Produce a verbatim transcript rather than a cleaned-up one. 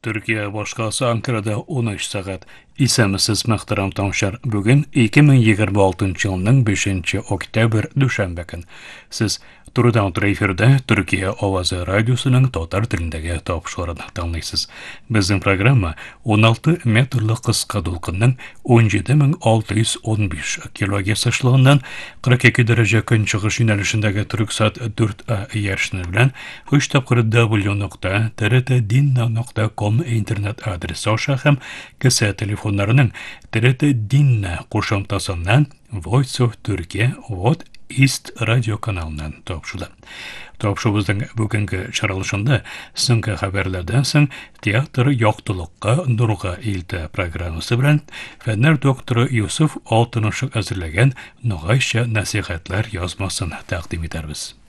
Türkiye başkası Ankara'da on üç saat. İsemisiz muhtaram tamşar. Bugün iki ming yigirma altıncı yılının beşinci oktyabr düşenbe gün. Siz Turdan tur efirde Türkiye Ovazı Radyosu'nun Tatar tilindagi topşularını tanıysız. Bizim programma on altı metrli kıska dolkının on yedi ming altı yüz on beş kiloga saçlığından qirq ikki derece gün çıkış yönelişindeki Türksat dört A yerişini bilen üç w nokta t r t dinna nokta com internet adresi aşağı hem kese telefonlarının T R T Dinna koşumtasından Voice of Turkey What East Radio kanalından topşular. Topşubuzdan bugünkü çaralışında sınki haberlerden soň teatr yoktulukka nurga ilti programması bilen Fenler doktoru Yusuf Altınışık hazırlagan Noğayşa nasihatler yazmasını takdim eterbiz.